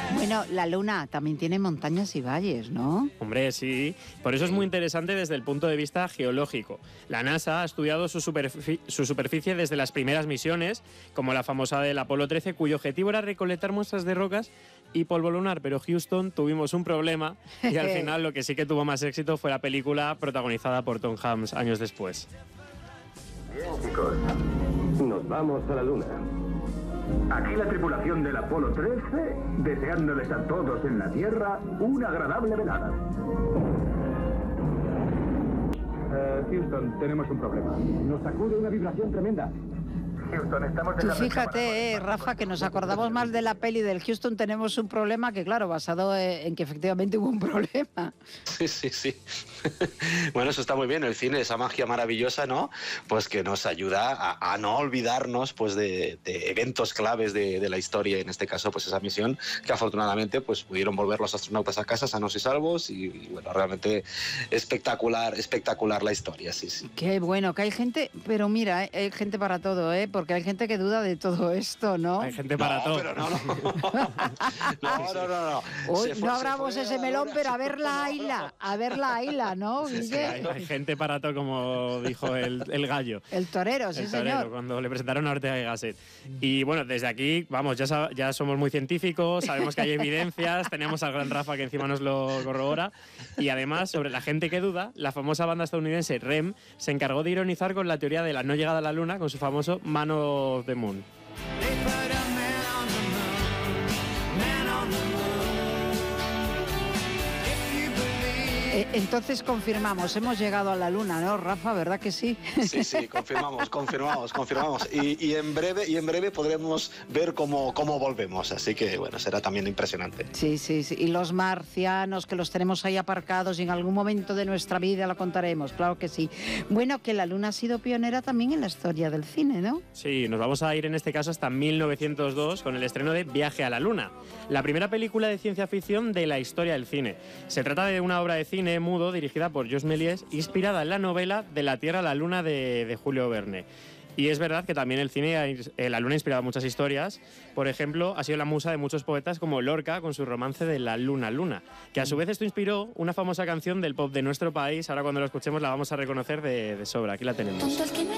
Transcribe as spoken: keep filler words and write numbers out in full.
Bueno, la Luna también tiene montañas y valles, ¿no? Hombre, sí. Por eso es muy interesante desde el punto de vista geológico. La NASA ha estudiado su, superfi- su superficie desde las primeras misiones, como la famosa del Apolo trece, cuyo objetivo era recolectar muestras de rocas y polvo lunar, pero Houston tuvimos un problema y al final lo que sí que tuvo más éxito fue la película protagonizada por Tom Hanks años después. Bien, chicos, nos vamos a la Luna. Aquí la tripulación del Apolo trece, deseándoles a todos en la Tierra una agradable velada. Uh, Houston, tenemos un problema. Nos sacude una vibración tremenda. Houston, estamos Tú fíjate, eh, Rafa, que nos acordamos más de la peli del Houston tenemos un problema, que claro, basado en que efectivamente hubo un problema. Sí, sí, sí. Bueno, eso está muy bien, el cine, esa magia maravillosa, ¿no? Pues que nos ayuda a, a no olvidarnos pues de, de eventos claves de, de la historia, en este caso pues esa misión que afortunadamente pues pudieron volver los astronautas a casa sanos y salvos y, y bueno, realmente espectacular, espectacular la historia, sí, sí. Qué bueno, que hay gente, pero mira, eh, hay gente para todo, ¿eh? Porque hay gente que duda de todo esto, ¿no? Hay gente para no, todo. Pero no, no. no, no, no, no. Uy, fue, no abramos ese melón, luna, pero a ver la aila, a ver la aila, ¿no? Sí, sí, hay, hay gente para todo, como dijo el, el gallo. El torero, sí, el torero, señor. cuando le presentaron a Ortega y Gasset. Y bueno, desde aquí, vamos, ya, sa- ya somos muy científicos, sabemos que hay evidencias, tenemos al gran Rafa que encima nos lo corrobora. Y además, sobre la gente que duda, la famosa banda estadounidense R E M se encargó de ironizar con la teoría de la no llegada a la Luna con su famoso Man of the Moon. Eh, entonces confirmamos, hemos llegado a la Luna, ¿no, Rafa? ¿Verdad que sí? Sí, sí, confirmamos, confirmamos, confirmamos. Y, y en breve, y en breve podremos ver cómo, cómo volvemos. Así que bueno, será también impresionante. Sí, sí, sí. Y los marcianos, que los tenemos ahí aparcados y en algún momento de nuestra vida lo contaremos, claro que sí. Bueno, que la Luna ha sido pionera también en la historia del cine, ¿no? Sí, nos vamos a ir en este caso hasta mil novecientos dos con el estreno de Viaje a la Luna, la primera película de ciencia ficción de la historia del cine. Se trata de una obra de cine mudo dirigida por José Méliès, inspirada en la novela De la Tierra a la Luna de, de Julio Verne. Y es verdad que también el cine, ha, eh, la Luna ha inspirado muchas historias. Por ejemplo, ha sido la musa de muchos poetas como Lorca con su romance de La Luna Luna, que a su vez esto inspiró una famosa canción del pop de nuestro país. Ahora cuando lo escuchemos la vamos a reconocer de, de sobra. Aquí la tenemos.